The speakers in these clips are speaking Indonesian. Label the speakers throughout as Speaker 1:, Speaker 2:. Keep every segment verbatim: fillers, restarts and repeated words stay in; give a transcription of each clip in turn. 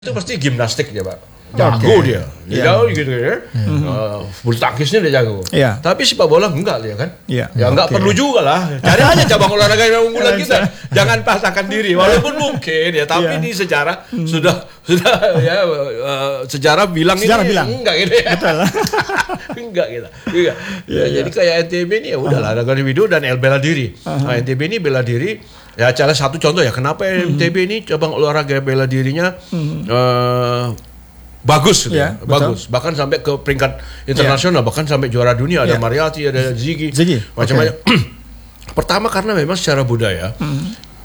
Speaker 1: Itu pasti gimnastik dia, Pak. Jago okay. dia. Dia yeah. gitu ya. Mm-hmm. Uh, bulu tangkisnya dia jago. Yeah. Tapi sepak bola enggak dia kan. Yeah. Ya enggak okay. perlu juga lah. Cari aja cabang olahraga yang unggulan kita. Jangan pasangkan diri. Walaupun mungkin ya, tapi yeah. di sejarah mm. sudah sudah ya uh, sejarah bilang
Speaker 2: sejarah
Speaker 1: ini
Speaker 2: bilang.
Speaker 1: enggak gitu ya. Betul. enggak gitu. Enggak. Ya, ya, jadi kayak N T B ini ya udahlah ada individu dan L bela diri. Uh-huh. Nah, N T B ini bela diri. Ya, salah satu contoh ya, kenapa mm-hmm. N T B ini cabang olahraga bela dirinya mm-hmm. uh, bagus, gitu yeah, ya, bagus. Bahkan sampai ke peringkat internasional, yeah. bahkan sampai juara dunia. Ada yeah. Mariati, ada Ziggy,
Speaker 2: Ziggy.
Speaker 1: macam-macam. Okay. Pertama karena memang secara budaya mm-hmm.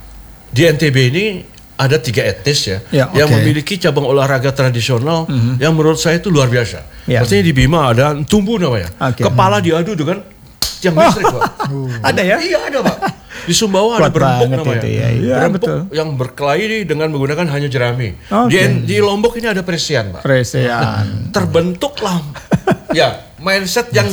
Speaker 1: di N T B ini ada tiga etnis ya, yeah, okay. yang memiliki cabang olahraga tradisional mm-hmm. yang menurut saya itu luar biasa. Yeah. Maksudnya di Bima ada tumbuh namanya, okay. kepala diadu dengan tiang listrik, oh. Pak. Uh.
Speaker 2: Ada ya?
Speaker 1: Iya ada, Pak. Di Sumbawa ada berembuk namanya.
Speaker 2: Itu, ya, iya,
Speaker 1: berembuk
Speaker 2: betul.
Speaker 1: yang berkelahi dengan menggunakan hanya jerami. Okay. Di, di Lombok ini ada presian, Pak.
Speaker 2: Presian.
Speaker 1: Terbentuklah ya mindset yang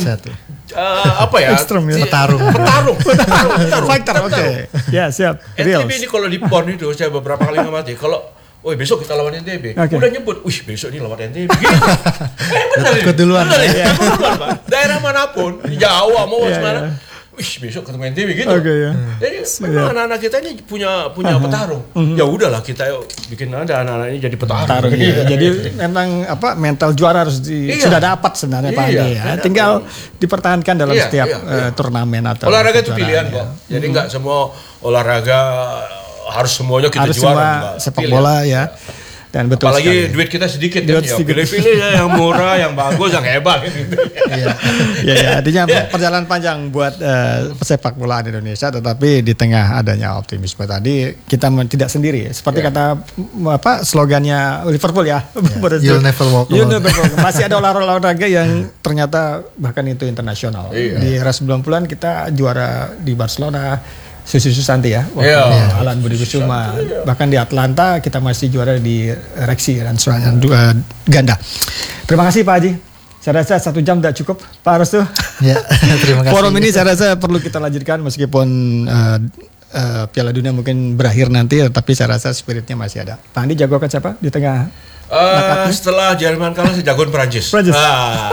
Speaker 1: uh, apa ya?
Speaker 2: Ekstrem ya.
Speaker 1: Petarung. Petarung. Petarung. Petarung.
Speaker 2: Fighter. Oke. Okay. Ya siap.
Speaker 1: N T B ini kalau di P O N itu saya beberapa kali ngamati. Kalau woi besok kita lawan N T B, okay. udah nyebut, wih besok ini lawan N T B. Gitu. Eh benar ini.
Speaker 2: Keduluan.
Speaker 1: Ya. Keduluan, Pak. Daerah manapun, di Jawa mau yeah, mana. Yeah. Wih besok ketemu N T B gitu.
Speaker 2: Okay, ya.
Speaker 1: Jadi memang anak-anak kita ini punya punya uh-huh. petarung. Uh-huh. Ya udahlah kita yuk bikin aja anak-anak ini jadi petarung. petarung
Speaker 2: ya. Jadi memang apa mental juara harus di, iya. sudah dapat sebenarnya Pak Andi ya. Tinggal dipertahankan dalam iya, setiap iya, iya. Uh, turnamen atau
Speaker 1: olahraga itu pilihan kok. Jadi hmm. nggak semua olahraga harus semuanya kita
Speaker 2: harus
Speaker 1: juara.
Speaker 2: Harus semua sepak bola ya. Dan betul
Speaker 1: apalagi
Speaker 2: sekali.
Speaker 1: Duit kita sedikit kan, ya pilih-pilih ya yang murah, yang bagus, yang hebat gitu.
Speaker 2: Iya, ya, ya, artinya ya. Perjalanan panjang buat uh, sepak bola di Indonesia, tetapi di tengah adanya optimisme tadi kita tidak sendiri. Seperti ya. kata apa slogannya Liverpool ya,
Speaker 3: ya. You'll never walk
Speaker 2: alone. Never walk. Masih ada olahraga yang ternyata bahkan itu internasional. Iya. Di era sembilan puluhan kita juara di Barcelona. Susi Susanti ya,
Speaker 1: yeah.
Speaker 2: Alan Budi Kusuma, bahkan di Atlanta kita masih juara di Reksi dan soalnya dua ganda. Terima kasih Pak Haji. Saya rasa satu jam tidak cukup, Pak Restu.
Speaker 3: Ya, terima kasih.
Speaker 2: Forum ini saya rasa perlu kita lanjutkan meskipun uh, uh, Piala Dunia mungkin berakhir nanti, tapi saya rasa spiritnya masih ada. Pak Andi jagokan siapa di tengah?
Speaker 1: Uh, setelah Jerman kalah saya jagoin Perancis.
Speaker 2: Perancis. Ah.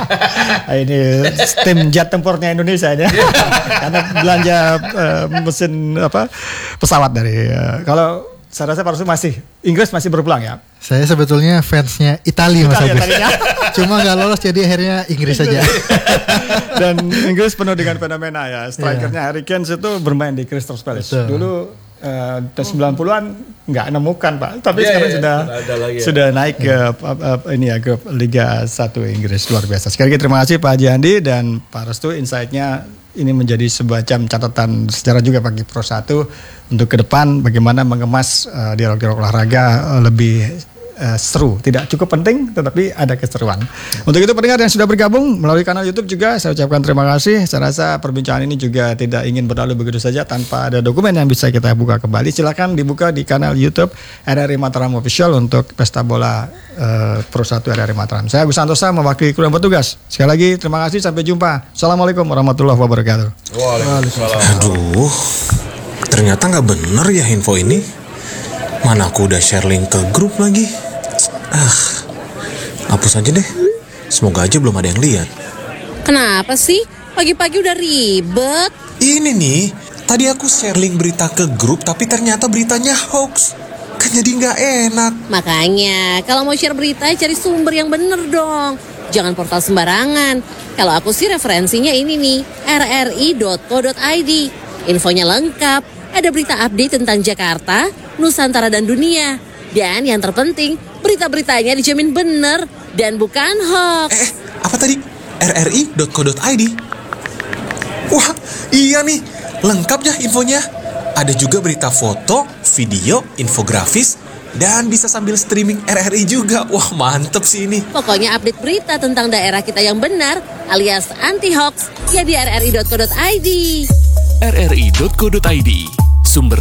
Speaker 2: Ini tim jet tempurnya Indonesia ya. Karena belanja uh, mesin apa pesawat dari uh, kalau saya rasa Pak masih Inggris masih berpeluang ya.
Speaker 3: Saya sebetulnya fansnya Italia Mas Agus. Cuma nggak lolos jadi akhirnya Inggris saja.
Speaker 2: Dan Inggris penuh dengan fenomena ya. Strikernya yeah. Harry Kane itu bermain di Crystal Palace. Betul. Dulu Uh, tahun sembilan puluhan nggak nemukan Pak, tapi yeah, sekarang yeah, sudah lagi, ya. sudah naik ke uh, uh, ini ya ke Liga satu Inggris, luar biasa. Sekali lagi terima kasih Pak Haji Andi dan Pak Restu, insight-nya ini menjadi semacam catatan sejarah juga bagi Pro satu untuk ke depan bagaimana mengemas uh, dialog-dialog olahraga uh, lebih Uh, seru, tidak cukup penting tetapi ada keseruan. Untuk itu pendengar yang sudah bergabung melalui kanal YouTube juga saya ucapkan terima kasih. Saya rasa perbincangan ini juga tidak ingin berlalu begitu saja tanpa ada dokumen yang bisa kita buka kembali. Silakan dibuka di kanal YouTube R R I Mataram Official untuk pesta bola uh, Pro satu R R I Mataram. Saya Agus Santosa mewakili kru yang bertugas. Sekali lagi terima kasih, sampai jumpa. Assalamualaikum warahmatullahi wabarakatuh.
Speaker 1: Waalaikumsalam.
Speaker 4: Aduh, ternyata nggak bener ya info ini. Mana aku udah share link ke grup lagi. Ah, hapus aja deh. Semoga aja belum ada yang lihat.
Speaker 5: Kenapa sih? Pagi-pagi udah ribet.
Speaker 4: Ini nih, tadi aku share link berita ke grup, tapi ternyata beritanya hoax. Kan jadi nggak enak.
Speaker 5: Makanya, kalau mau share berita, cari sumber yang bener dong. Jangan portal sembarangan. Kalau aku sih referensinya ini nih, r r i dot co dot i d. Infonya lengkap. Ada berita update tentang Jakarta, Nusantara dan dunia. Dan yang terpenting, berita-beritanya dijamin benar dan bukan hoax.
Speaker 4: Eh, apa tadi? r r i dot co dot i d. Wah, iya nih. Lengkap ya infonya. Ada juga berita foto, video, infografis, dan bisa sambil streaming R R I juga. Wah, mantep sih ini.
Speaker 5: Pokoknya update berita tentang daerah kita yang benar alias anti-hoax ya di r r i dot co dot i d.
Speaker 6: r r i dot co dot i d, sumber